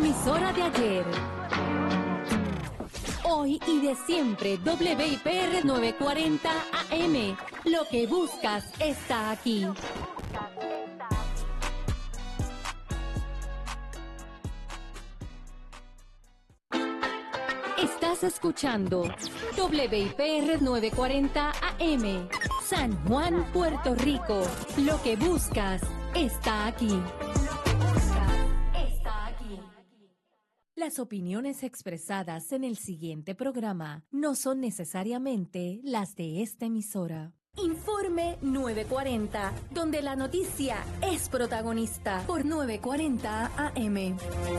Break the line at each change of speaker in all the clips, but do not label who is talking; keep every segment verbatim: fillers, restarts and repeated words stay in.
emisora de ayer, hoy y de siempre. W I P R novecientos cuarenta A M. Lo que buscas está aquí. Estás escuchando W I P R novecientos cuarenta A M, San Juan, Puerto Rico. Lo que buscas está aquí. Las opiniones expresadas en el siguiente programa no son necesariamente las de esta emisora. Informe novecientos cuarenta, donde la noticia es protagonista, por novecientos cuarenta A M.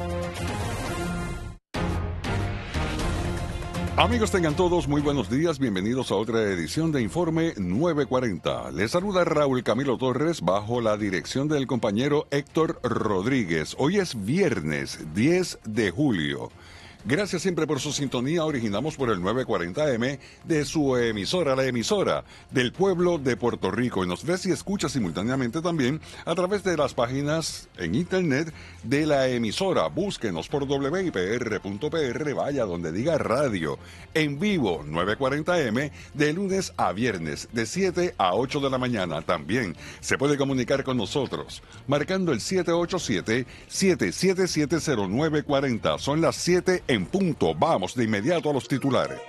Amigos, tengan todos muy buenos días, bienvenidos a otra edición de Informe novecientos cuarenta. Les saluda Raúl Camilo Torres bajo la dirección del compañero Héctor Rodríguez. Hoy es viernes diez de julio. Gracias siempre por su sintonía. Originamos por el novecientos cuarenta A M de su emisora, la emisora del pueblo de Puerto Rico. Y nos ves y escuchas simultáneamente también a través de las páginas en internet de la emisora. Búsquenos por w i p r punto p r, vaya donde diga radio. En vivo, novecientos cuarenta A M, de lunes a viernes, de siete a ocho de la mañana. También se puede comunicar con nosotros, marcando el siete ocho siete, siete siete siete, cero nueve cuatro cero. Son las siete en punto. Vamos de inmediato a los titulares.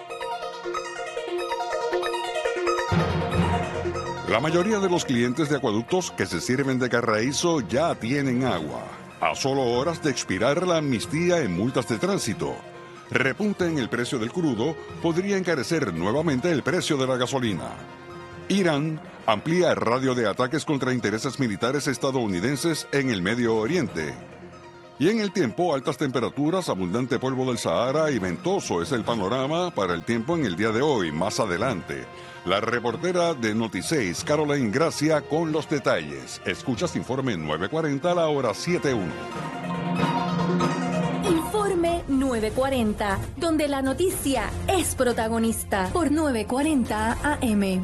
La mayoría de los clientes de acueductos que se sirven de Carraízo ya tienen agua. A solo horas de expirar la amnistía en multas de tránsito. Repunte en el precio del crudo podría encarecer nuevamente el precio de la gasolina. Irán amplía radio de ataques contra intereses militares estadounidenses en el Medio Oriente. Y en el tiempo, altas temperaturas, abundante polvo del Sahara y ventoso es el panorama para el tiempo en el día de hoy. Más adelante, la reportera de Notiseis, Caroline Gracia, con los detalles. Escuchas Informe novecientos cuarenta a la hora siete uno.
Informe novecientos cuarenta, donde la noticia es protagonista, por novecientos cuarenta A M.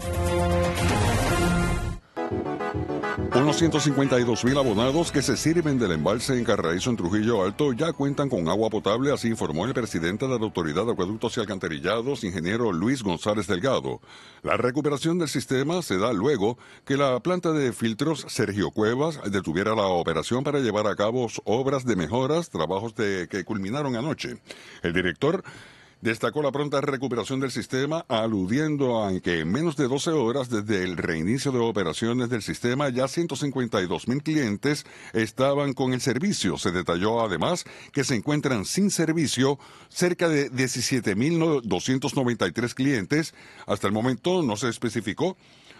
Unos ciento cincuenta y dos mil abonados que se sirven del embalse en Carraízo, en Trujillo Alto, ya cuentan con agua potable, así informó el presidente de la Autoridad de Acueductos y Alcantarillados, ingeniero Luis González Delgado. La recuperación del sistema se da luego que la planta de filtros Sergio Cuevas detuviera la operación para llevar a cabo obras de mejoras, trabajos de, que culminaron anoche. El director destacó la pronta recuperación del sistema, aludiendo a que en menos de doce horas desde el reinicio de operaciones del sistema, ya ciento cincuenta y dos mil clientes estaban con el servicio. Se detalló además que se encuentran sin servicio cerca de diecisiete mil doscientos noventa y tres clientes. Hasta el momento no se especificó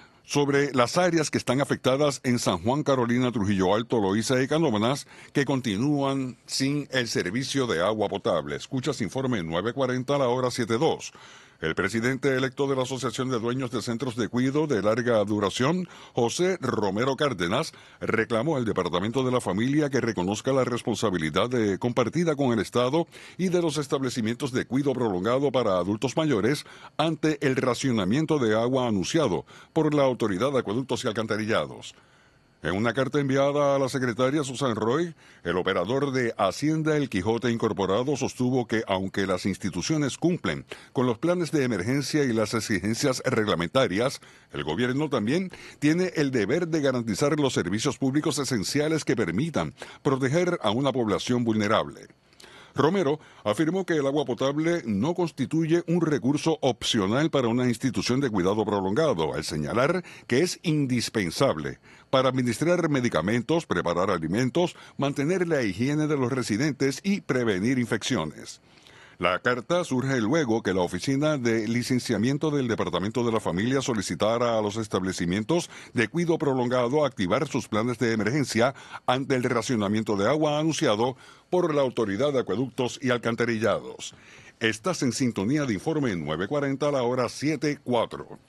sobre las áreas que están afectadas en San Juan, Carolina, Trujillo Alto, Loíza y Canóvanas, que continúan sin el servicio de agua potable. Escuchas Informe novecientos cuarenta a la hora siete dos. El presidente electo de la Asociación de Dueños de Centros de Cuidado de Larga Duración, José Romero Cárdenas, reclamó al Departamento de la Familia que reconozca la responsabilidad de, compartida con el Estado y de los establecimientos de cuidado prolongado para adultos mayores ante el racionamiento de agua anunciado por la Autoridad de Acueductos y Alcantarillados. En una carta enviada a la secretaria Susan Roy, el operador de Hacienda El Quijote Incorporado sostuvo que aunque las instituciones cumplen con los planes de emergencia y las exigencias reglamentarias, el gobierno también tiene el deber de garantizar los servicios públicos esenciales que permitan proteger a una población vulnerable. Romero afirmó que el agua potable no constituye un recurso opcional para una institución de cuidado prolongado, al señalar que es indispensable para administrar medicamentos, preparar alimentos, mantener la higiene de los residentes y prevenir infecciones. La carta surge luego que la Oficina de Licenciamiento del Departamento de la Familia solicitara a los establecimientos de cuidado prolongado activar sus planes de emergencia ante el racionamiento de agua anunciado por la Autoridad de Acueductos y Alcantarillados. Estás en sintonía de Informe novecientos cuarenta a la hora siete cuatro.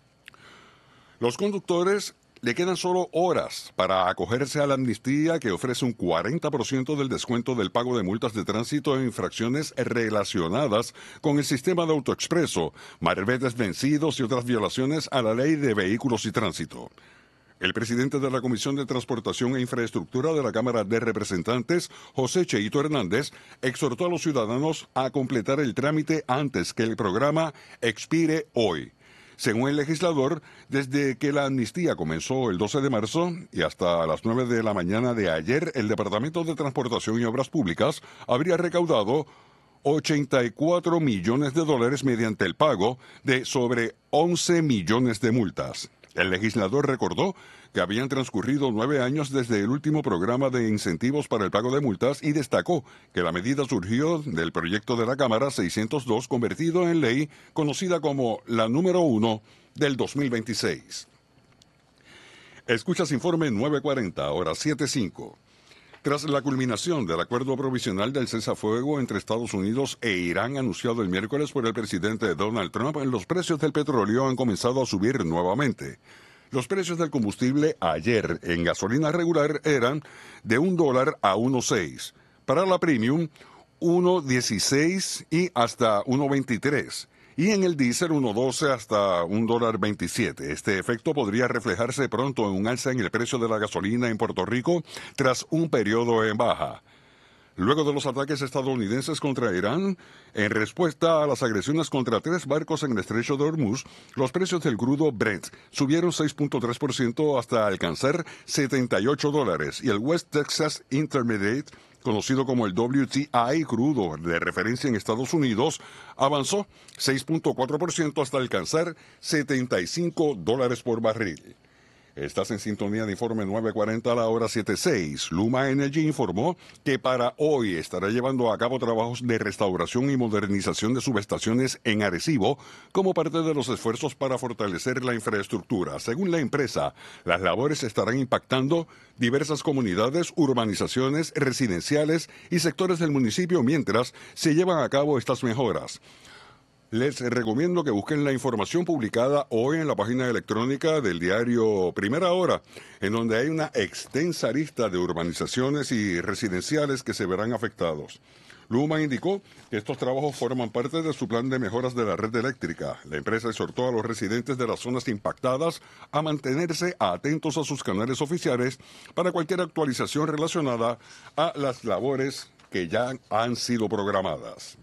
Los conductores le quedan solo horas para acogerse a la amnistía que ofrece un cuarenta por ciento del descuento del pago de multas de tránsito en infracciones relacionadas con el sistema de autoexpreso, marbetes vencidos y otras violaciones a la ley de vehículos y tránsito. El presidente de la Comisión de Transportación e Infraestructura de la Cámara de Representantes, José Cheito Hernández, exhortó a los ciudadanos a completar el trámite antes que el programa expire hoy. Según el legislador, desde que la amnistía comenzó el doce de marzo y hasta las nueve de la mañana de ayer, el Departamento de Transportación y Obras Públicas habría recaudado ochenta y cuatro millones de dólares mediante el pago de sobre once millones de multas. El legislador recordó que habían transcurrido nueve años desde el último programa de incentivos para el pago de multas y destacó que la medida surgió del proyecto de la Cámara seiscientos dos convertido en ley, conocida como la número uno del dos mil veintiséis. Escuchas informe nueve cuarenta, hora siete cinco. Tras la culminación del acuerdo provisional del cesafuego entre Estados Unidos e Irán anunciado el miércoles por el presidente Donald Trump, los precios del petróleo han comenzado a subir nuevamente. Los precios del combustible ayer en gasolina regular eran de un dólar a uno seis. Para la premium, uno dieciséis y hasta uno veintitrés. Y en el diésel uno doce hasta un dólar veintisiete. Este efecto podría reflejarse pronto en un alza en el precio de la gasolina en Puerto Rico tras un periodo en baja. Luego de los ataques estadounidenses contra Irán, en respuesta a las agresiones contra tres barcos en el estrecho de Hormuz, los precios del crudo Brent subieron seis punto tres por ciento hasta alcanzar setenta y ocho dólares y el West Texas Intermediate, conocido como el W T I crudo de referencia en Estados Unidos, avanzó seis punto cuatro por ciento hasta alcanzar setenta y cinco dólares por barril. Estás en sintonía de Informe nueve cuarenta a la hora siete seis. Luma Energy informó que para hoy estará llevando a cabo trabajos de restauración y modernización de subestaciones en Arecibo como parte de los esfuerzos para fortalecer la infraestructura. Según la empresa, las labores estarán impactando diversas comunidades, urbanizaciones, residenciales y sectores del municipio mientras se llevan a cabo estas mejoras. Les recomiendo que busquen la información publicada hoy en la página electrónica del diario Primera Hora, en donde hay una extensa lista de urbanizaciones y residenciales que se verán afectados. Luma indicó que estos trabajos forman parte de su plan de mejoras de la red eléctrica. La empresa exhortó a los residentes de las zonas impactadas a mantenerse atentos a sus canales oficiales para cualquier actualización relacionada a las labores que ya han sido programadas.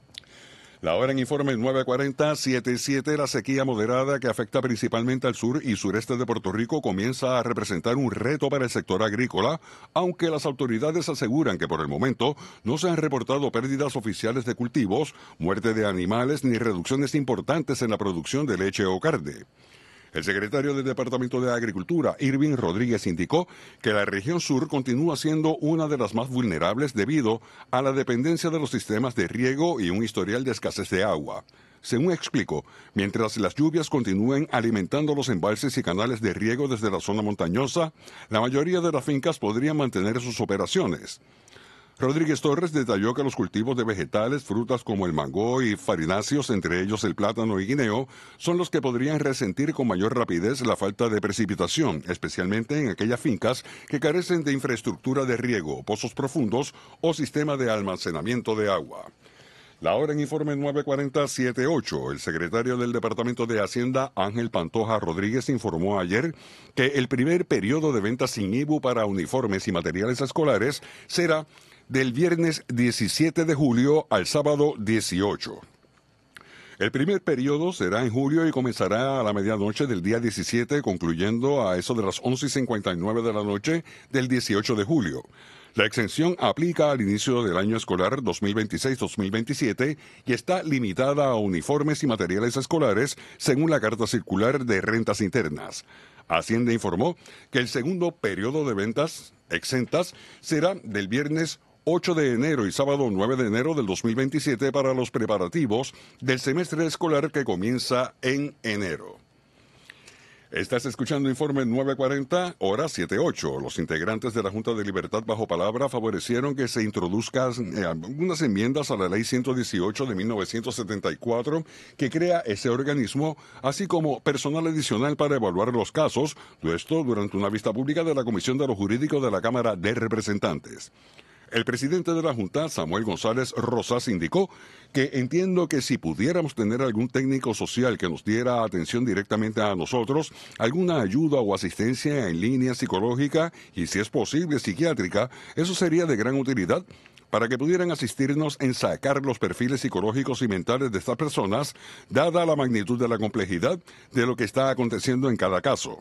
La hora en Informe nueve cuarenta, siete siete, la sequía moderada que afecta principalmente al sur y sureste de Puerto Rico comienza a representar un reto para el sector agrícola, aunque las autoridades aseguran que por el momento no se han reportado pérdidas oficiales de cultivos, muerte de animales ni reducciones importantes en la producción de leche o carne. El secretario del Departamento de Agricultura, Irving Rodríguez, indicó que la región sur continúa siendo una de las más vulnerables debido a la dependencia de los sistemas de riego y un historial de escasez de agua. Según explicó, mientras las lluvias continúen alimentando los embalses y canales de riego desde la zona montañosa, la mayoría de las fincas podrían mantener sus operaciones. Rodríguez Torres detalló que los cultivos de vegetales, frutas como el mango y farináceos, entre ellos el plátano y guineo, son los que podrían resentir con mayor rapidez la falta de precipitación, especialmente en aquellas fincas que carecen de infraestructura de riego, pozos profundos o sistema de almacenamiento de agua. La hora en Informe nueve cuarenta, siete ocho. El secretario del Departamento de Hacienda, Ángel Pantoja Rodríguez, informó ayer que el primer periodo de ventas sin I B U para uniformes y materiales escolares será del viernes diecisiete de julio al sábado dieciocho. El primer periodo será en julio y comenzará a la medianoche del día diecisiete, concluyendo a eso de las once y cincuenta y nueve de la noche del dieciocho de julio. La exención aplica al inicio del año escolar dos mil veintiséis dos mil veintisiete y está limitada a uniformes y materiales escolares según la Carta Circular de Rentas Internas. Hacienda informó que el segundo periodo de ventas exentas será del viernes ocho de enero y sábado nueve de enero del dos mil veintisiete para los preparativos del semestre escolar que comienza en enero. Estás escuchando Informe nueve cuarenta, hora siete ocho. Los integrantes de la Junta de Libertad bajo palabra favorecieron que se introduzcan eh, algunas enmiendas a la Ley ciento dieciocho de mil novecientos setenta y cuatro que crea ese organismo, así como personal adicional para evaluar los casos, todo esto durante una vista pública de la Comisión de lo Jurídico de la Cámara de Representantes. El presidente de la Junta, Samuel González Rosas, indicó que entiendo que si pudiéramos tener algún técnico social que nos diera atención directamente a nosotros, alguna ayuda o asistencia en línea psicológica y, si es posible, psiquiátrica, eso sería de gran utilidad para que pudieran asistirnos en sacar los perfiles psicológicos y mentales de estas personas, dada la magnitud de la complejidad de lo que está aconteciendo en cada caso.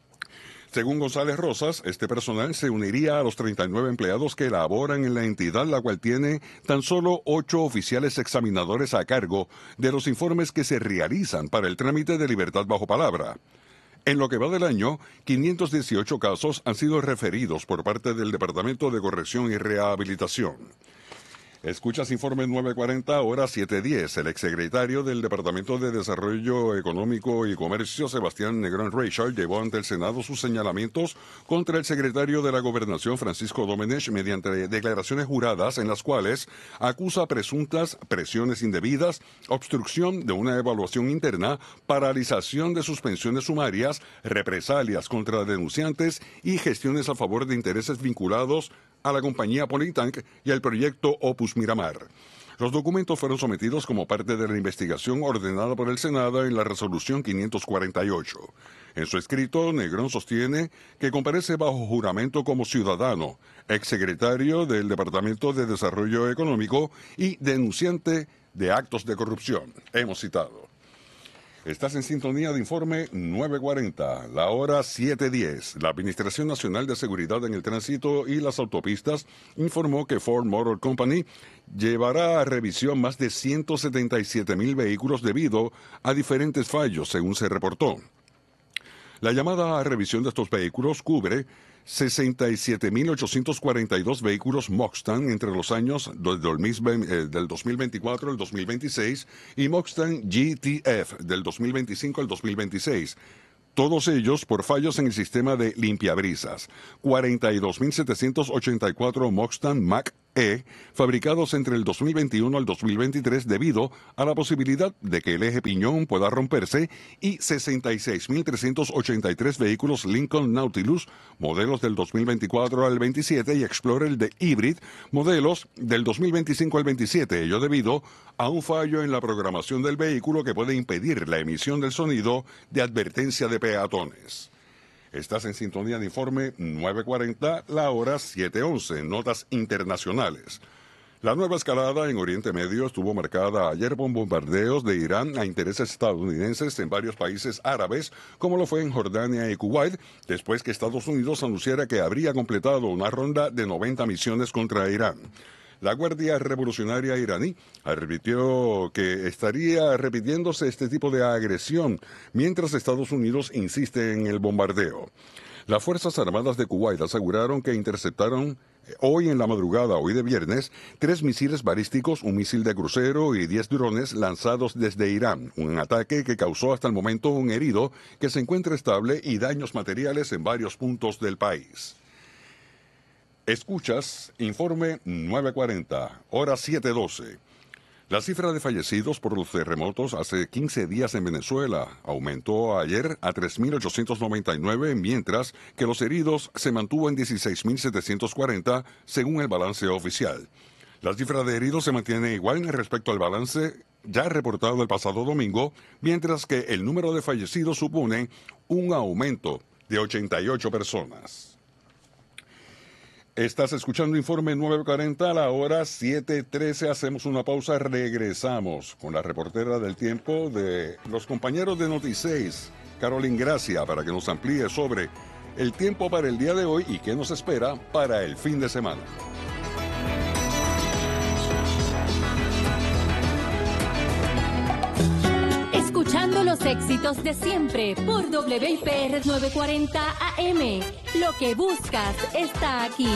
Según González Rosas, este personal se uniría a los treinta y nueve empleados que laboran en la entidad, la cual tiene tan solo ocho oficiales examinadores a cargo de los informes que se realizan para el trámite de libertad bajo palabra. En lo que va del año, quinientos dieciocho casos han sido referidos por parte del Departamento de Corrección y Rehabilitación. Escuchas Informe nueve cuarenta, hora siete diez. El exsecretario del Departamento de Desarrollo Económico y Comercio, Sebastián Negrón Reichard, llevó ante el Senado sus señalamientos contra el secretario de la Gobernación, Francisco Domenech, mediante declaraciones juradas en las cuales acusa presuntas presiones indebidas, obstrucción de una evaluación interna, paralización de suspensiones sumarias, represalias contra denunciantes y gestiones a favor de intereses vinculados a la compañía Politank y al proyecto Opus Miramar. Los documentos fueron sometidos como parte de la investigación ordenada por el Senado en la resolución quinientos cuarenta y ocho. En su escrito, Negrón sostiene que comparece bajo juramento como ciudadano, exsecretario del Departamento de Desarrollo Económico y denunciante de actos de corrupción. Hemos citado. Estás en sintonía de Informe nueve cuarenta, la hora siete diez. La Administración Nacional de Seguridad en el Tránsito y las Autopistas informó que Ford Motor Company llevará a revisión más de ciento setenta y siete mil vehículos debido a diferentes fallos, según se reportó. La llamada a revisión de estos vehículos cubre sesenta y siete mil ochocientos cuarenta y dos vehículos Mustang entre los años del dos mil veinticuatro al dos mil veintiséis y Mustang G T F del dos mil veinticinco al dos mil veintiséis. Todos ellos por fallos en el sistema de limpiabrisas. cuarenta y dos mil setecientos ochenta y cuatro Mustang Mach-E fabricados entre el dos mil veintiuno al dos mil veintitrés debido a la posibilidad de que el eje piñón pueda romperse y sesenta y seis mil trescientos ochenta y tres vehículos Lincoln Nautilus modelos del dos mil veinticuatro al veintisiete y Explorer de Hybrid modelos del dos mil veinticinco al veintisiete, ello debido a un fallo en la programación del vehículo que puede impedir la emisión del sonido de advertencia de peatones. Estás en sintonía de Informe nueve cuarenta, la hora siete once. Notas internacionales. La nueva escalada en Oriente Medio estuvo marcada ayer por bombardeos de Irán a intereses estadounidenses en varios países árabes, como lo fue en Jordania y Kuwait, después que Estados Unidos anunciara que habría completado una ronda de noventa misiones contra Irán. La Guardia Revolucionaria iraní advirtió que estaría repitiéndose este tipo de agresión, mientras Estados Unidos insiste en el bombardeo. Las Fuerzas Armadas de Kuwait aseguraron que interceptaron hoy en la madrugada, hoy de viernes, tres misiles balísticos, un misil de crucero y diez drones lanzados desde Irán. Un ataque que causó hasta el momento un herido que se encuentra estable y daños materiales en varios puntos del país. Escuchas Informe nueve cuarenta, hora siete doce. La cifra de fallecidos por los terremotos hace quince días en Venezuela aumentó ayer a tres mil ochocientos noventa y nueve, mientras que los heridos se mantuvo en dieciséis mil setecientos cuarenta, según el balance oficial. La cifra de heridos se mantiene igual respecto al balance ya reportado el pasado domingo, mientras que el número de fallecidos supone un aumento de ochenta y ocho personas. Estás escuchando Informe nueve cuarenta a la hora siete trece. Hacemos una pausa, regresamos con la reportera del tiempo de los compañeros de Noti seis, Carolyn Gracia, para que nos amplíe sobre el tiempo para el día de hoy y qué nos espera para el fin de semana.
Escuchando los éxitos de siempre por W I P R nueve cuarenta A M. Lo que buscas está aquí.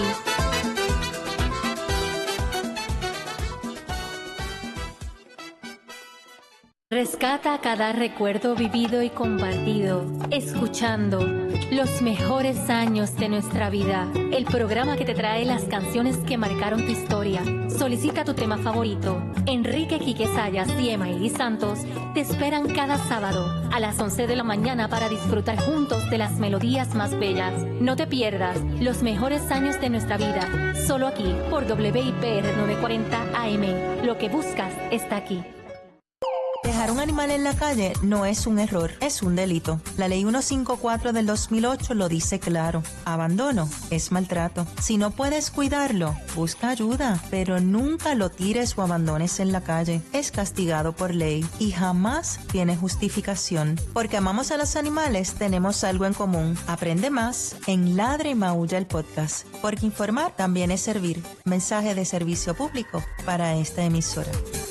Rescata cada recuerdo vivido y compartido, escuchando Los mejores años de nuestra vida. El programa que te trae las canciones que marcaron tu historia. Solicita tu tema favorito. Enrique Quique Sayas y Emaili Santos te esperan cada sábado a las once de la mañana para disfrutar juntos de las melodías más bellas. No te pierdas los mejores años de nuestra vida. Solo aquí por W I P R novecientos cuarenta A M. Lo que buscas está aquí.
Dejar un animal en la calle no es un error, es un delito. La ley ciento cincuenta y cuatro del dos mil ocho lo dice claro. Abandono es maltrato. Si no puedes cuidarlo, busca ayuda, pero nunca lo tires o abandones en la calle. Es castigado por ley y jamás tiene justificación. Porque amamos a los animales, tenemos algo en común. Aprende más en Ladra y Maulla el podcast. Porque informar también es servir. Mensaje de servicio público para esta emisora.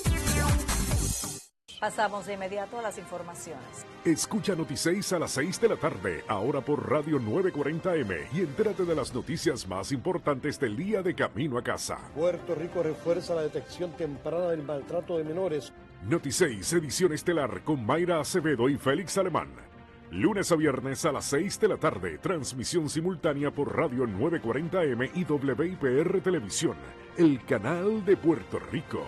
Pasamos de inmediato a las informaciones.
Escucha Notiseis a las seis de la tarde, ahora por Radio novecientos cuarenta eme, y entérate de las noticias más importantes del día de camino a casa.
Puerto Rico refuerza la detección temprana del maltrato de menores.
Notiseis, edición estelar con Mayra Acevedo y Félix Alemán. Lunes a viernes a las seis de la tarde, transmisión simultánea por Radio novecientos cuarenta eme y W I P R Televisión, el canal de Puerto Rico.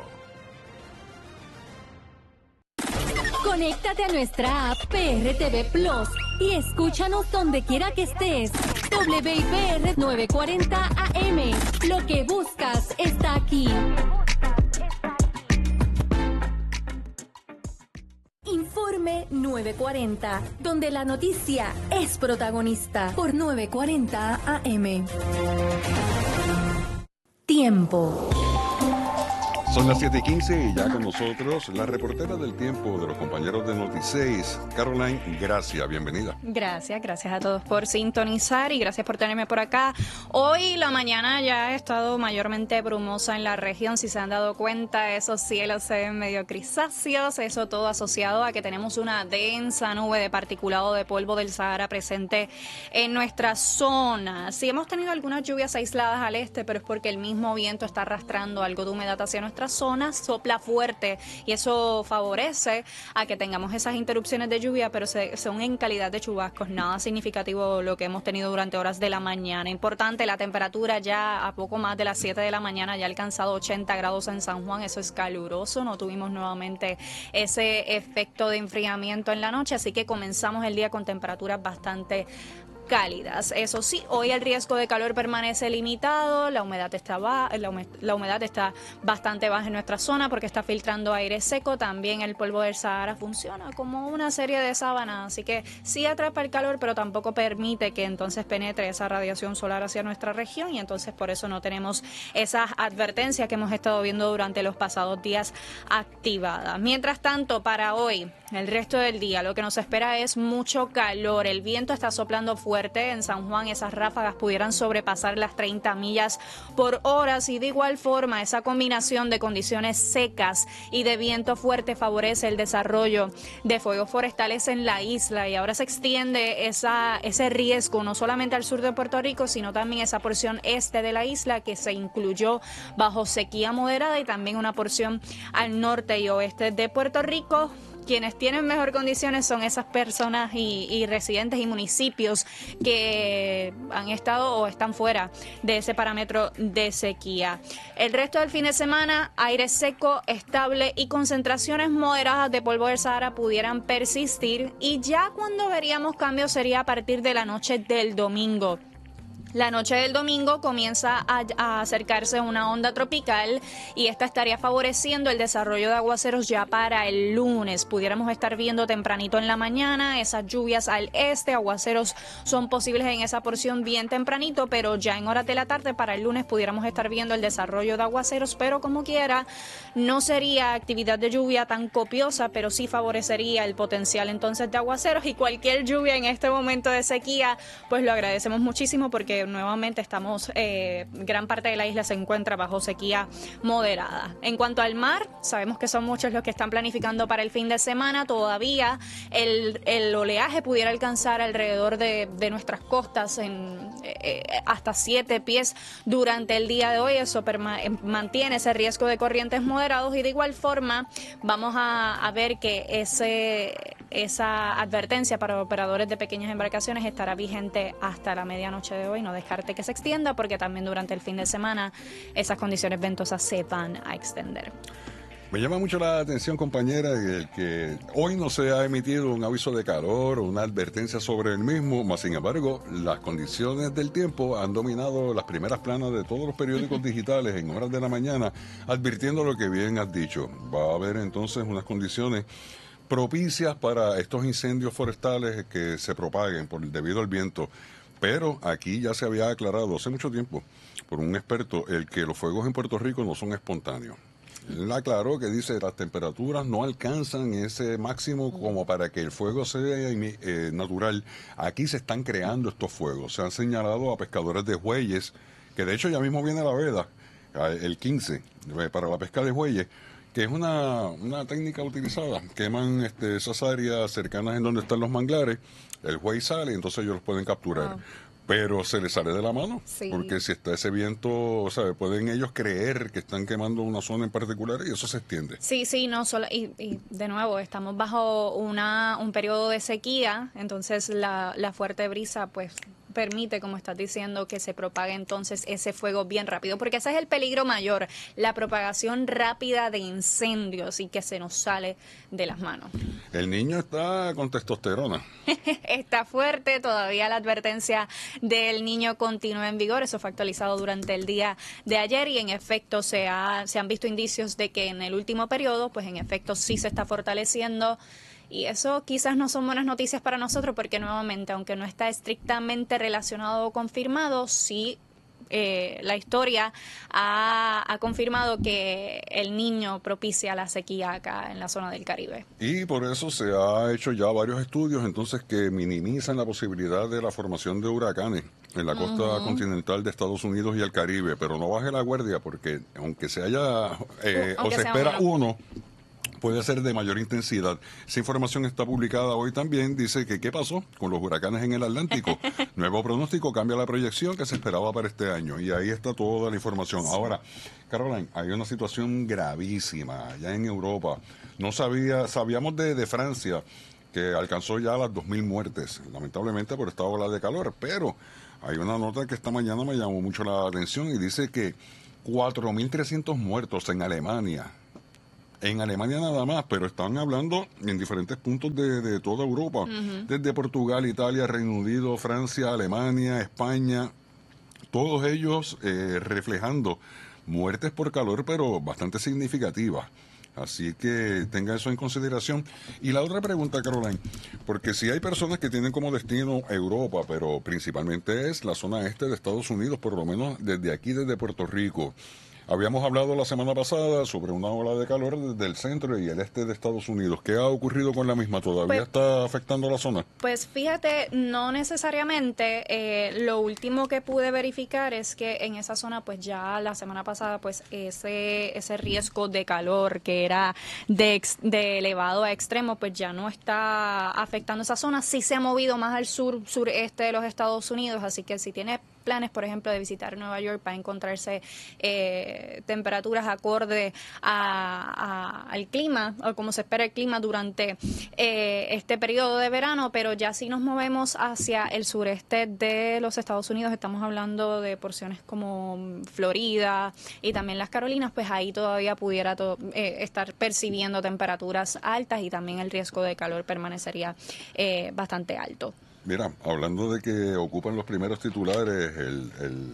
Conéctate a nuestra app P R T V Plus y escúchanos donde quiera que estés. W I P R novecientos cuarenta A M. Lo que buscas está aquí. Informe novecientos cuarenta, donde la noticia es protagonista por novecientos cuarenta A M. Tiempo.
Son las siete y quince y ya con nosotros la reportera del tiempo de los compañeros de Notiseis, Caroline Gracia. Bienvenida.
Gracias, gracias a todos por sintonizar y gracias por tenerme por acá. Hoy la mañana ya ha estado mayormente brumosa en la región. Si se han dado cuenta, esos cielos se ven medio grisáceos. Eso todo asociado a que tenemos una densa nube de particulado de polvo del Sahara presente en nuestra zona. Sí hemos tenido algunas lluvias aisladas al este, pero es porque el mismo viento está arrastrando algo de humedad hacia nuestra zona, sopla fuerte y eso favorece a que tengamos esas interrupciones de lluvia, pero se, son en calidad de chubascos, nada significativo lo que hemos tenido durante horas de la mañana. Importante, la temperatura ya a poco más de las siete de la mañana ya ha alcanzado ochenta grados en San Juan, eso es caluroso, no tuvimos nuevamente ese efecto de enfriamiento en la noche, así que comenzamos el día con temperaturas bastante cálidas. Eso sí, hoy el riesgo de calor permanece limitado, la humedad está baja, la, humed- la humedad está bastante baja en nuestra zona porque está filtrando aire seco, también el polvo del Sahara funciona como una serie de sábanas, así que sí atrapa el calor, pero tampoco permite que entonces penetre esa radiación solar hacia nuestra región y entonces por eso no tenemos esas advertencias que hemos estado viendo durante los pasados días activadas. Mientras tanto, para hoy, el resto del día, lo que nos espera es mucho calor, el viento está soplando fuerte en San Juan, esas ráfagas pudieran sobrepasar las treinta millas por hora y de igual forma esa combinación de condiciones secas y de viento fuerte favorece el desarrollo de fuegos forestales en la isla y ahora se extiende esa, ese riesgo no solamente al sur de Puerto Rico, sino también esa porción este de la isla que se incluyó bajo sequía moderada y también una porción al norte y oeste de Puerto Rico. Quienes tienen mejor condiciones son esas personas y, y residentes y municipios que han estado o están fuera de ese parámetro de sequía. El resto del fin de semana, aire seco, estable y concentraciones moderadas de polvo del Sahara pudieran persistir y ya cuando veríamos cambios sería a partir de la noche del domingo. La noche del domingo comienza a, a acercarse una onda tropical y esta estaría favoreciendo el desarrollo de aguaceros ya para el lunes. Pudiéramos estar viendo tempranito en la mañana esas lluvias al este, aguaceros son posibles en esa porción bien tempranito, pero ya en horas de la tarde para el lunes pudiéramos estar viendo el desarrollo de aguaceros, pero como quiera no sería actividad de lluvia tan copiosa, pero sí favorecería el potencial entonces de aguaceros y cualquier lluvia en este momento de sequía, pues lo agradecemos muchísimo porque nuevamente estamos, eh, gran parte de la isla se encuentra bajo sequía moderada. En cuanto al mar, sabemos que son muchos los que están planificando para el fin de semana, todavía el, el oleaje pudiera alcanzar alrededor de, de nuestras costas en eh, hasta siete pies durante el día de hoy, eso perma- mantiene ese riesgo de corrientes moderados y de igual forma vamos a, a ver que ese esa advertencia para operadores de pequeñas embarcaciones estará vigente hasta la medianoche de hoy. No descarte que se extienda porque también durante el fin de semana esas condiciones ventosas se van a extender.
Me llama mucho la atención, compañera, el que hoy no se ha emitido un aviso de calor o una advertencia sobre el mismo, más sin embargo, las condiciones del tiempo han dominado las primeras planas de todos los periódicos digitales en horas de la mañana, advirtiendo lo que bien has dicho. Va a haber entonces unas condiciones propicias para estos incendios forestales que se propaguen por debido al viento. Pero aquí ya se había aclarado hace mucho tiempo por un experto el que los fuegos en Puerto Rico no son espontáneos. Él aclaró que dice las temperaturas no alcanzan ese máximo como para que el fuego sea eh, natural. Aquí se están creando estos fuegos. Se han señalado a pescadores de jueyes, que de hecho ya mismo viene la veda, el quince, para la pesca de jueyes, que es una, una técnica utilizada. Queman este, esas áreas cercanas en donde están los manglares, el juey sale y entonces ellos los pueden capturar. Wow. Pero se les sale de la mano, sí. Porque si está ese viento, o sea, pueden ellos creer que están quemando una zona en particular y eso se extiende.
Sí, sí, no solo y, y de nuevo estamos bajo una un periodo de sequía, entonces la, la fuerte brisa, pues permite, como estás diciendo, que se propague entonces ese fuego bien rápido, porque ese es el peligro mayor, la propagación rápida de incendios y que se nos sale de las manos.
El niño está con testosterona.
Está fuerte, todavía la advertencia del niño continúa en vigor, eso fue actualizado durante el día de ayer y en efecto se, ha, se han visto indicios de que en el último periodo, pues en efecto sí se está fortaleciendo. Y eso quizás no son buenas noticias para nosotros porque nuevamente, aunque no está estrictamente relacionado o confirmado, sí eh, la historia ha, ha confirmado que el niño propicia la sequía acá en la zona del Caribe.
Y por eso se ha hecho ya varios estudios entonces que minimizan la posibilidad de la formación de huracanes en la costa uh-huh. continental de Estados Unidos y el Caribe. Pero no baje la guardia porque aunque se haya eh, uh, o se espera uno, puede ser de mayor intensidad. Esa información está publicada hoy también. Dice que qué pasó con los huracanes en el Atlántico. Nuevo pronóstico, cambia la proyección que se esperaba para este año. Y ahí está toda la información. Sí. Ahora, Caroline, hay una situación gravísima allá en Europa. No sabía, sabíamos de, de Francia, que alcanzó ya las dos mil muertes, lamentablemente por esta ola de calor. Pero hay una nota que esta mañana me llamó mucho la atención y dice que cuatro mil trescientos muertos en Alemania. En Alemania nada más, pero están hablando en diferentes puntos de, de toda Europa, uh-huh. desde Portugal, Italia, Reino Unido, Francia, Alemania, España, todos ellos eh, reflejando muertes por calor, pero bastante significativas. Así que tenga eso en consideración. Y la otra pregunta, Caroline, porque si hay personas que tienen como destino Europa, pero principalmente es la zona este de Estados Unidos, por lo menos desde aquí, desde Puerto Rico. Habíamos hablado la semana pasada sobre una ola de calor desde el centro y el este de Estados Unidos. ¿Qué ha ocurrido con la misma? ¿Todavía pues, está afectando la zona?
Pues fíjate, no necesariamente. Eh, lo último que pude verificar es que en esa zona, pues ya la semana pasada, pues ese ese riesgo de calor que era de, ex, de elevado a extremo, pues ya no está afectando esa zona. Sí se ha movido más al sur, sureste de los Estados Unidos, así que si tiene planes, por ejemplo, de visitar Nueva York para encontrarse eh, temperaturas acorde a, a, al clima, o como se espera el clima durante eh, este periodo de verano, pero ya si nos movemos hacia el sureste de los Estados Unidos, estamos hablando de porciones como Florida y también las Carolinas, pues ahí todavía pudiera to- eh, estar percibiendo temperaturas altas y también el riesgo de calor permanecería eh, bastante alto.
Mira, hablando de que ocupan los primeros titulares, el, el,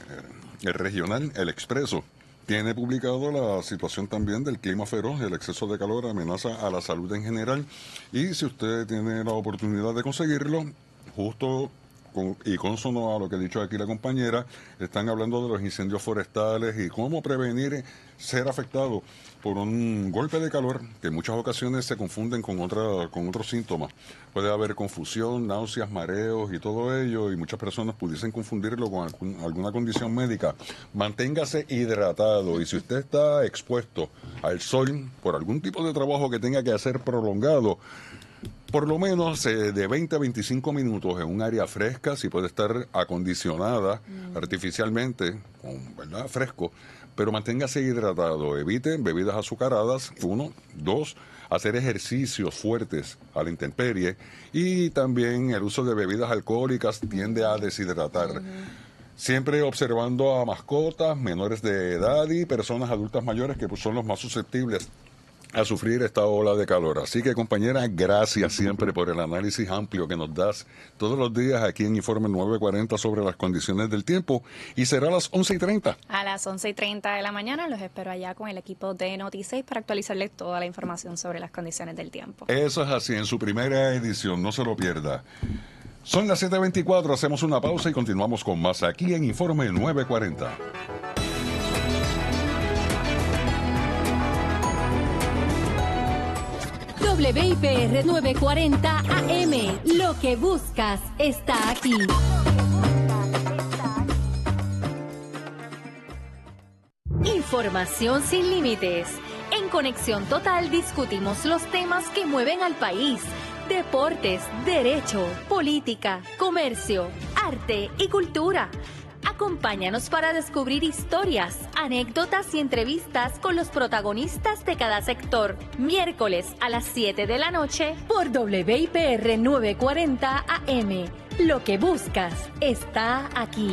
el regional, el Expreso, tiene publicado la situación también del clima feroz, el exceso de calor amenaza a la salud en general. Y si usted tiene la oportunidad de conseguirlo, justo con, y consono a lo que ha dicho aquí la compañera, están hablando de los incendios forestales y cómo prevenir ser afectado por un golpe de calor que en muchas ocasiones se confunden con otra, con otros síntomas. Puede haber confusión, náuseas, mareos y todo ello, y muchas personas pudiesen confundirlo con algún, alguna condición médica. Manténgase hidratado, y si usted está expuesto al sol por algún tipo de trabajo que tenga que hacer prolongado, por lo menos eh, de veinte a veinticinco minutos en un área fresca, si puede estar acondicionada mm. artificialmente, con, ¿verdad? fresco, pero manténgase hidratado. Evite bebidas azucaradas, uno. Dos, hacer ejercicios fuertes a la intemperie. Y también el uso de bebidas alcohólicas tiende a deshidratar. Uh-huh. Siempre observando a mascotas, menores de edad y personas adultas mayores que pues, son los más susceptibles a sufrir esta ola de calor. Así que, compañera, gracias siempre por el análisis amplio que nos das todos los días aquí en Informe nueve cuarenta sobre las condiciones del tiempo. Y será a las once y treinta.
A las once y treinta de la mañana los espero allá con el equipo de Noti seis para actualizarles toda la información sobre las condiciones del tiempo.
Eso es así, en su primera edición, no se lo pierda. Son las siete veinticuatro, hacemos una pausa y continuamos con más aquí en Informe nueve cuarenta.
W I P R nueve cuarenta A M, lo que buscas está aquí. Información sin límites. En Conexión Total discutimos los temas que mueven al país. Deportes, derecho, política, comercio, arte y cultura. Acompáñanos para descubrir historias, anécdotas y entrevistas con los protagonistas de cada sector. Miércoles a las siete de la noche por W I P R nueve cuarenta A M. Lo que buscas está aquí.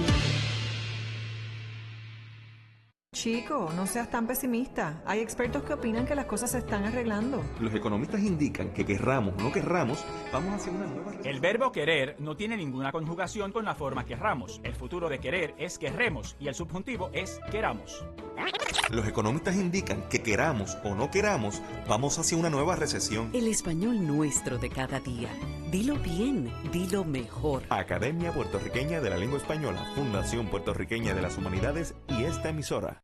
Chico, no seas tan pesimista. Hay expertos que opinan que las cosas se están arreglando.
Los economistas indican que querramos o no querramos, vamos hacia una nueva...
El verbo querer no tiene ninguna conjugación con la forma querramos. El futuro de querer es querremos y el subjuntivo es queramos.
Los economistas indican que queramos o no queramos, vamos hacia una nueva recesión.
El español nuestro de cada día. Dilo bien, dilo mejor.
Academia Puertorriqueña de la Lengua Española, Fundación Puertorriqueña de las Humanidades y esta emisora.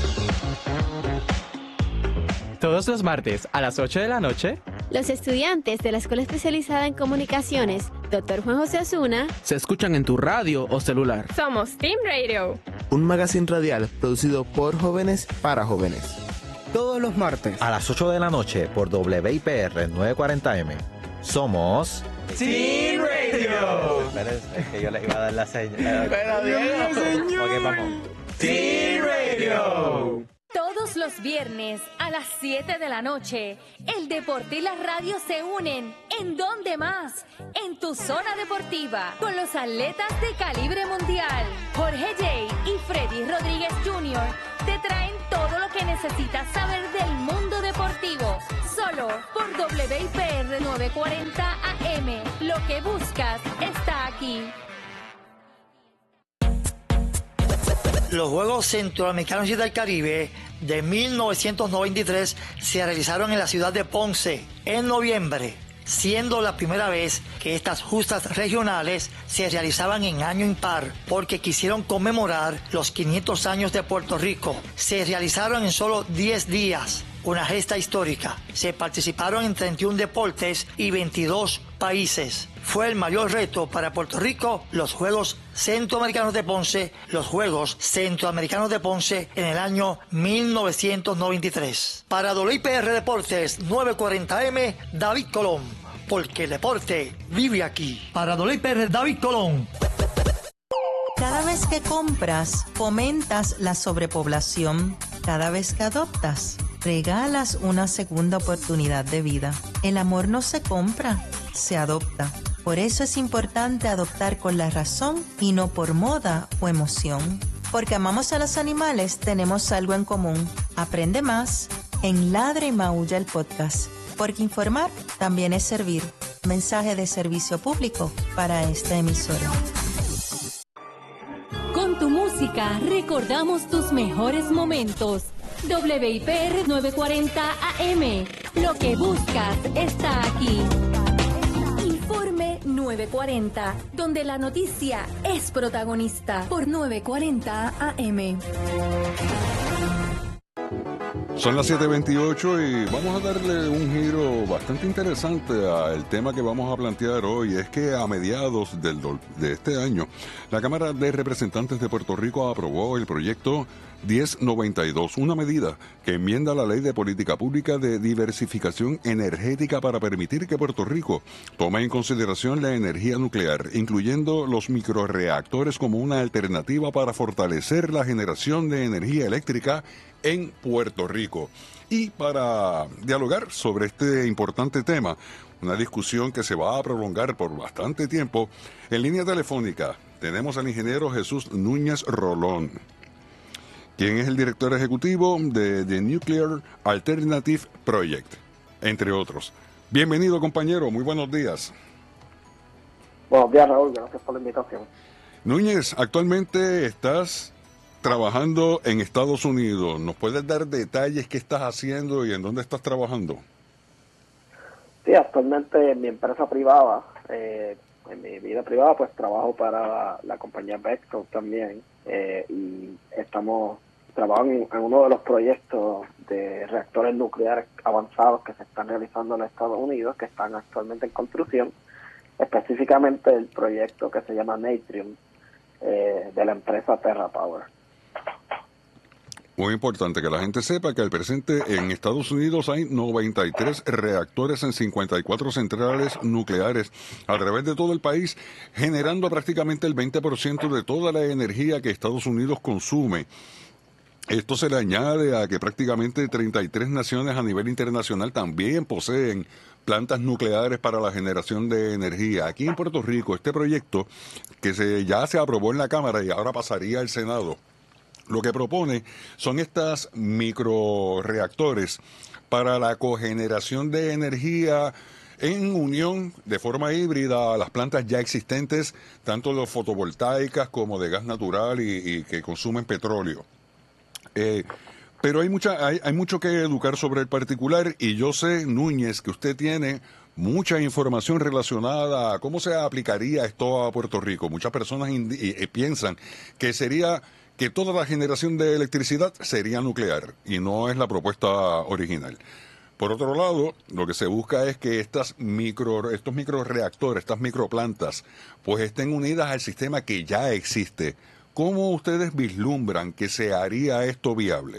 Todos los martes a las ocho de la noche,
los estudiantes de la Escuela Especializada en Comunicaciones, doctor Juan José Osuna,
se escuchan en tu radio o celular.
Somos Team Radio,
un magazine radial producido por jóvenes para jóvenes.
Todos los martes
a las ocho de la noche por W I P R nueve cuarenta M. Somos
Team Radio.
Espérense, es que yo les iba a dar la señal.
Pero Diego, señor.
Ok, vamos.
Team Radio.
Todos los viernes a las siete de la noche, el deporte y la radio se unen. ¿En dónde más? En tu zona deportiva, con los atletas de calibre mundial. Jorge Jay y Freddy Rodríguez junior te traen todo lo que necesitas saber del mundo deportivo. Solo por W I P R nueve cuarenta A M. Lo que buscas está aquí.
Los Juegos Centroamericanos y del Caribe de mil novecientos noventa y tres se realizaron en la ciudad de Ponce en noviembre, siendo la primera vez que estas justas regionales se realizaban en año impar, porque quisieron conmemorar los quinientos años de Puerto Rico. Se realizaron en solo diez días, una gesta histórica. Se participaron en treinta y un deportes y veintidós países. Fue el mayor reto para Puerto Rico los Juegos Centroamericanos de Ponce, los Juegos Centroamericanos de Ponce en el año mil novecientos noventa y tres. Para W I P R Deportes nueve cuarenta M, David Colón, porque el deporte vive aquí. Para W I P R, David Colón.
Cada vez que compras, fomentas la sobrepoblación. Cada vez que adoptas, regalas una segunda oportunidad de vida. El amor no se compra, se adopta. Por eso es importante adoptar con la razón y no por moda o emoción. Porque amamos a los animales, tenemos algo en común. Aprende más en Ladra y Maulla, el podcast. Porque informar también es servir. Mensaje de servicio público para esta emisora.
Con tu música recordamos tus mejores momentos. W I P R nueve cuarenta A M. Lo que buscas está aquí. Informe nueve cuarenta, donde la noticia es protagonista por nueve cuarenta A M.
Son las siete veintiocho y vamos a darle un giro bastante interesante al tema que vamos a plantear hoy. Es que a mediados del, de este año, la Cámara de Representantes de Puerto Rico aprobó el proyecto diez noventa y dos, una medida que enmienda la Ley de Política Pública de Diversificación Energética para permitir que Puerto Rico tome en consideración la energía nuclear, incluyendo los microreactores como una alternativa para fortalecer la generación de energía eléctrica en Puerto Rico. Y para dialogar sobre este importante tema, una discusión que se va a prolongar por bastante tiempo, en línea telefónica tenemos al ingeniero Jesús Núñez Rolón, quien es el director ejecutivo de The Nuclear Alternative Project, entre otros. Bienvenido, compañero, muy buenos días.
Buenos días, Raúl, gracias por la invitación.
Núñez, actualmente estás trabajando en Estados Unidos. ¿Nos puedes dar detalles qué estás haciendo y en dónde estás trabajando?
Sí, actualmente en mi empresa privada, eh, en mi vida privada, pues trabajo para la, la compañía Bechtel también, eh, y estamos trabajando en, en uno de los proyectos de reactores nucleares avanzados que se están realizando en Estados Unidos, que están actualmente en construcción, específicamente el proyecto que se llama Natrium, eh, de la empresa TerraPower.
Muy importante que la gente sepa que al presente en Estados Unidos hay noventa y tres reactores en cincuenta y cuatro centrales nucleares a través de todo el país, generando prácticamente el veinte por ciento de toda la energía que Estados Unidos consume. Esto se le añade a que prácticamente treinta y tres naciones a nivel internacional también poseen plantas nucleares para la generación de energía. Aquí en Puerto Rico, este proyecto que se, ya se aprobó en la Cámara y ahora pasaría al Senado, lo que propone son estas microreactores para la cogeneración de energía en unión de forma híbrida a las plantas ya existentes, tanto de fotovoltaicas como de gas natural y, y que consumen petróleo. Eh, pero hay, mucha, hay, hay mucho que educar sobre el particular y yo sé, Núñez, que usted tiene mucha información relacionada a cómo se aplicaría esto a Puerto Rico. Muchas personas eh, piensan que sería... que toda la generación de electricidad sería nuclear, y no es la propuesta original. Por otro lado, lo que se busca es que estas micro, estos microreactores, estas microplantas, pues estén unidas al sistema que ya existe. ¿Cómo ustedes vislumbran que se haría esto viable?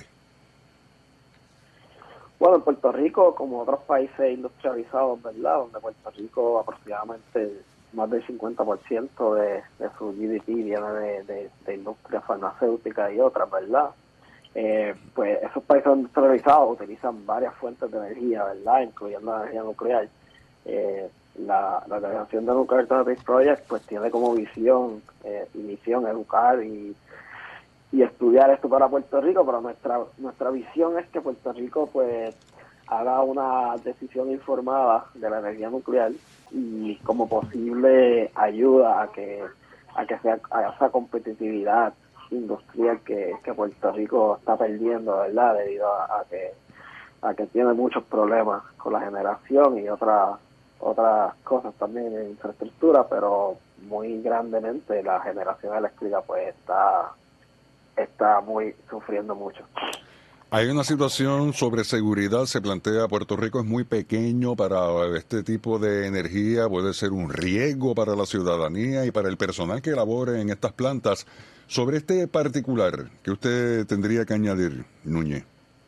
Bueno, en Puerto Rico, como otros países industrializados, ¿verdad?, donde Puerto Rico aproximadamente más del cincuenta por ciento de, de su G D P viene de, de, de industria farmacéutica y otras, ¿verdad? Eh, pues esos países industrializados utilizan varias fuentes de energía, ¿verdad?, incluyendo la energía nuclear. Eh, la, la Organización de Nuclear Alternative Project pues tiene como visión eh, y misión educar y, y estudiar esto para Puerto Rico, pero nuestra nuestra visión es que Puerto Rico pues haga una decisión informada de la energía nuclear y como posible ayuda a que a que sea a esa competitividad industrial que, que Puerto Rico está perdiendo, ¿verdad?, debido a, a que a que tiene muchos problemas con la generación y otras otras cosas también en infraestructura, pero muy grandemente la generación eléctrica pues está está muy sufriendo mucho.
Hay una situación sobre seguridad, se plantea, Puerto Rico es muy pequeño para este tipo de energía, puede ser un riesgo para la ciudadanía y para el personal que labore en estas plantas. Sobre este particular, ¿qué usted tendría que añadir, Núñez?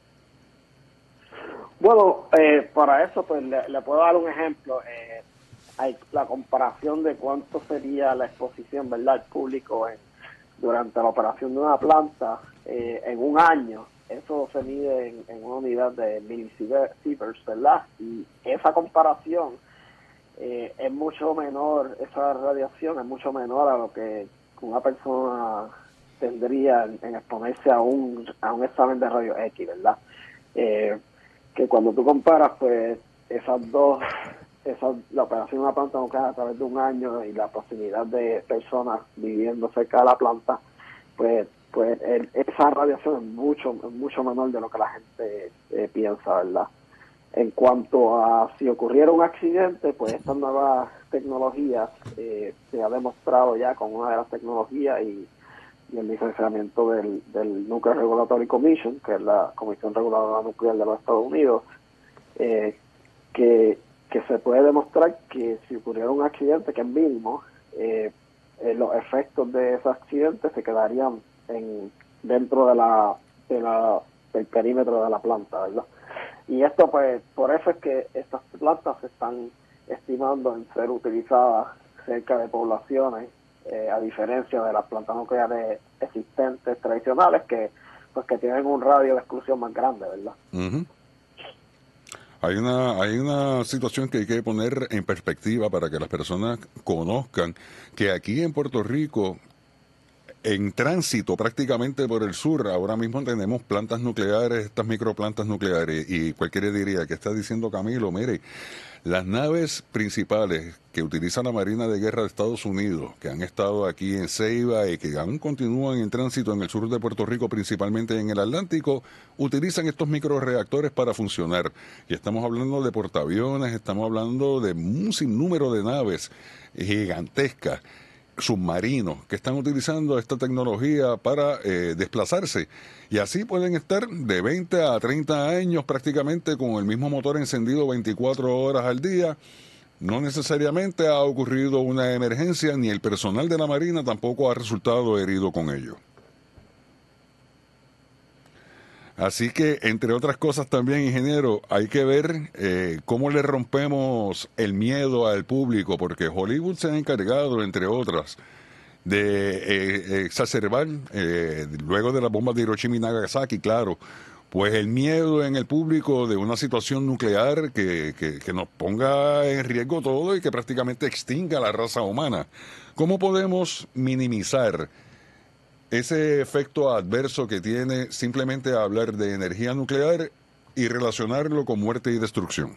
Bueno, eh, para eso pues le, le puedo dar un ejemplo. Eh, hay la comparación de cuánto sería la exposición, ¿verdad?, al público en, durante la operación de una planta eh, en un año. Eso se mide en, en una unidad de millisieverts, ¿verdad? Y esa comparación eh, es mucho menor, esa radiación es mucho menor a lo que una persona tendría en, en exponerse a un a un examen de rayos X, ¿verdad? Eh, que cuando tú comparas, pues, esas dos, esas, la operación de una planta nuclear a través de un año y la posibilidad de personas viviendo cerca de la planta, pues pues el, esa radiación es mucho mucho menor de lo que la gente eh, piensa, ¿verdad? En cuanto a si ocurriera un accidente, pues estas nuevas tecnologías eh, se ha demostrado ya con una de las tecnologías y, y el licenciamiento del, del Nuclear Regulatory Commission, que es la Comisión Reguladora Nuclear de los Estados Unidos, eh, que, que se puede demostrar que si ocurriera un accidente, que es mínimo, eh, eh, los efectos de ese accidente se quedarían en dentro de la, de la del perímetro de la planta, ¿verdad? Y esto, pues, por eso es que estas plantas se están estimando en ser utilizadas cerca de poblaciones, eh, a diferencia de las plantas nucleares existentes tradicionales que pues que tienen un radio de exclusión más grande, ¿verdad?
Uh-huh. Hay una hay una situación que hay que poner en perspectiva para que las personas conozcan que aquí en Puerto Rico, en tránsito prácticamente por el sur, ahora mismo tenemos plantas nucleares, estas microplantas nucleares, y cualquiera diría, ¿qué está diciendo Camilo? Mire, las naves principales que utiliza la Marina de Guerra de Estados Unidos, que han estado aquí en Ceiba y que aún continúan en tránsito en el sur de Puerto Rico, principalmente en el Atlántico, utilizan estos microreactores para funcionar. Y estamos hablando de portaaviones, estamos hablando de un sinnúmero de naves gigantescas, submarinos, que están utilizando esta tecnología para eh, desplazarse, y así pueden estar de veinte a treinta años prácticamente con el mismo motor encendido veinticuatro horas al día. No necesariamente ha ocurrido una emergencia, ni el personal de la Marina tampoco ha resultado herido con ello. Así que, entre otras cosas también, ingeniero, hay que ver eh, cómo le rompemos el miedo al público, porque Hollywood se ha encargado, entre otras, de eh, exacerbar, eh, luego de las bombas de Hiroshima y Nagasaki, claro, pues el miedo en el público de una situación nuclear que, que, que nos ponga en riesgo todo y que prácticamente extinga a la raza humana. ¿Cómo podemos minimizar ese efecto adverso que tiene simplemente hablar de energía nuclear y relacionarlo con muerte y destrucción?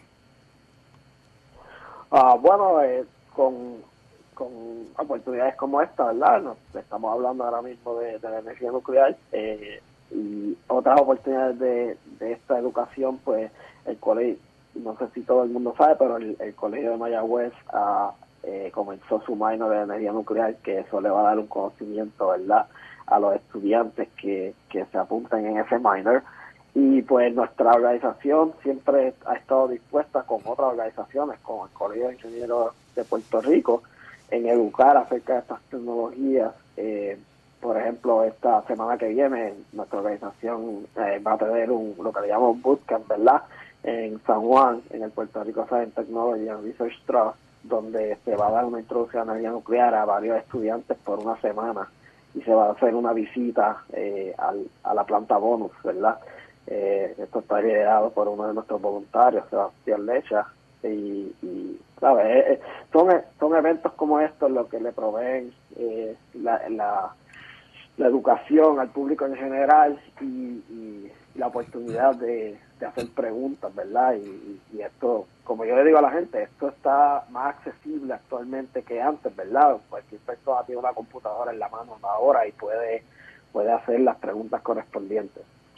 Ah, bueno, eh, con, con oportunidades como esta, ¿verdad? Nos estamos hablando ahora mismo de, de la energía nuclear, eh, y otras oportunidades de, de esta educación, pues el colegio, no sé si todo el mundo sabe, pero el, el colegio de Mayagüez ah, eh, comenzó su minor de energía nuclear, que eso le va a dar un conocimiento, ¿verdad?, a los estudiantes que, que se apuntan en ese minor. Y pues nuestra organización siempre ha estado dispuesta con otras organizaciones, como el Colegio de Ingenieros de Puerto Rico, en educar acerca de estas tecnologías. Eh, por ejemplo, esta semana que viene nuestra organización eh, va a tener un, lo que le llamamos bootcamp, ¿verdad?, en San Juan, en el Puerto Rico Science Technology and Research Trust, donde se va a dar una introducción a energía nuclear a varios estudiantes por una semana, y se va a hacer una visita eh, al, a la planta bonus, ¿verdad? Eh, esto está liderado por uno de nuestros voluntarios, Sebastián Lecha, y, y ¿sabes? Eh, son, son eventos como estos los que le proveen eh, la, la, la educación al público en general y, y la oportunidad de, de hacer preguntas, ¿verdad? Y, y esto, como yo le digo a la gente, esto está más accesible actualmente que antes, ¿verdad? Cualquier persona tiene una computadora en la mano ahora y puede, puede hacer las preguntas correspondientes.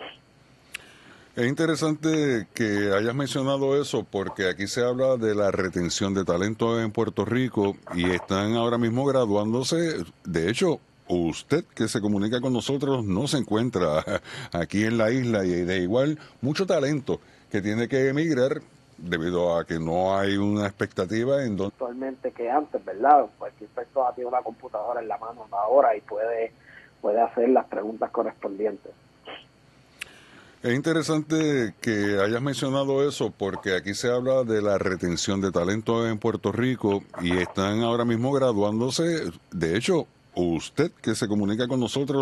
Es interesante que hayas mencionado eso, porque aquí se habla de la retención de talento en Puerto Rico y están ahora mismo graduándose. De hecho, usted que se comunica con nosotros no se encuentra aquí en la isla, y de igual mucho talento que tiene que emigrar debido a que no hay una expectativa en donde
actualmente que antes, ¿verdad? Cualquier persona tiene una computadora en la mano ahora y puede, puede hacer las preguntas correspondientes.
Es interesante que hayas mencionado eso, porque aquí se habla de la retención de talento en Puerto Rico y están ahora mismo graduándose. De hecho, usted que se comunica con nosotros